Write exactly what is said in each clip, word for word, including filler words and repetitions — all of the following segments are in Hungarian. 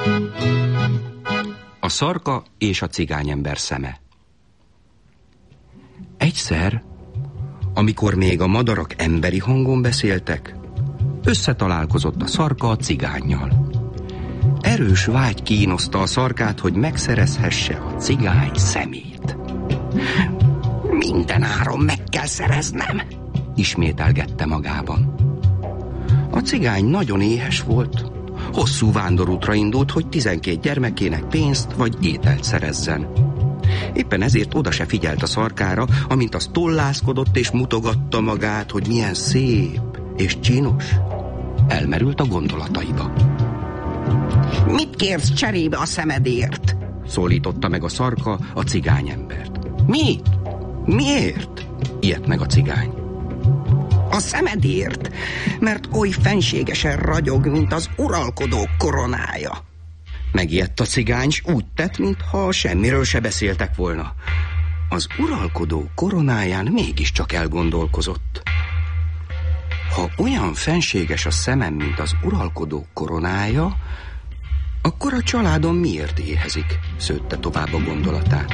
A szarka és a cigányember szeme. Egyszer, amikor még a madarak emberi hangon beszéltek, összetalálkozott a szarka a cigánnyal. Erős vágy kínoszta a szarkát, hogy megszerezhesse a cigány szemét. Minden áron meg kell szereznem, ismételgette magában. A cigány nagyon éhes volt. Hosszú vándorútra indult, hogy tizenkét gyermekének pénzt vagy ételt szerezzen. Éppen ezért oda se figyelt a szarkára, amint az tollászkodott és mutogatta magát, hogy milyen szép és csinos. Elmerült a gondolataiba. Mit kérsz cserébe a szemedért? Szólította meg a szarka a cigányembert. Mi? Miért? Ijedt meg a cigány. A szemedért, mert oly fenségesen ragyog, mint az uralkodó koronája. Megijedt a cigány, s úgy tett, mintha semmiről se beszéltek volna. Az uralkodó koronáján mégiscsak elgondolkozott. Ha olyan fenséges a szemem, mint az uralkodó koronája, akkor a családom miért éhezik? Szőtte tovább a gondolatát.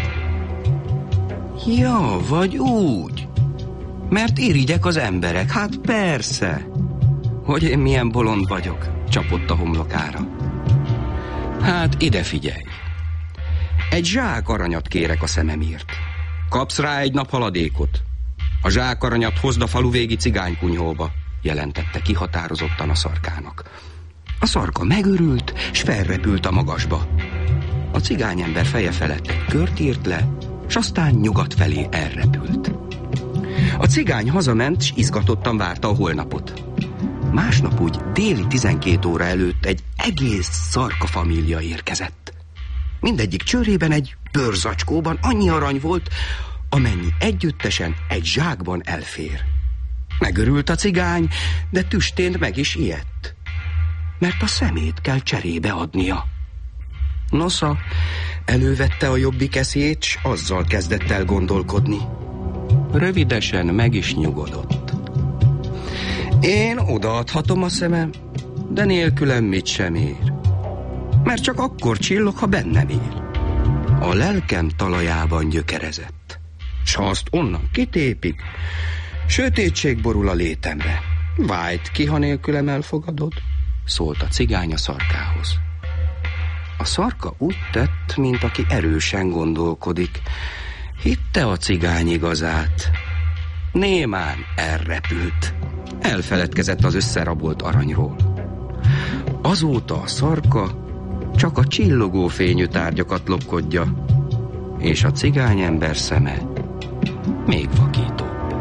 Ja, vagy úgy. Mert irigyek az emberek, hát persze. Hogy én milyen bolond vagyok, csapott a homlokára. Hát ide figyelj. Egy zsák aranyat kérek a szememért. Kapsz rá egy nap haladékot. A zsák aranyat hozd a faluvégi cigánykunyhóba, jelentette kihatározottan a szarkának. A szarka megörült, s felrepült a magasba. A cigányember feje felett egy kört írt le, s aztán nyugat felé elrepült. A cigány hazament, s izgatottan várta a holnapot. Másnap úgy déli tizenkét óra előtt egy egész szarka família érkezett. Mindegyik csőrében egy bőrzacskóban annyi arany volt, amennyi együttesen egy zsákban elfér. Megörült a cigány, de tüstént meg is ijedt, mert a szemét kell cserébe adnia. Nosza, elővette a jobbik eszét, s azzal kezdett el gondolkodni. Rövidesen meg is nyugodott. Én odaadhatom a szemem, de nélkülem mit sem ér. Mert csak akkor csillog, ha bennem él. A lelkem talajában gyökerezett, s ha azt onnan kitépik, sötétség borul a létemre. Vájt ki, ha nélkülem elfogadod, szólt a cigány a szarkához. A szarka úgy tett, mint aki erősen gondolkodik. Hitte a cigány igazát. Némán elrepült. Elfeledkezett az összerabolt aranyról. Azóta a szarka csak a csillogó fényű tárgyakat lopkodja, és a cigányember szeme még vakít.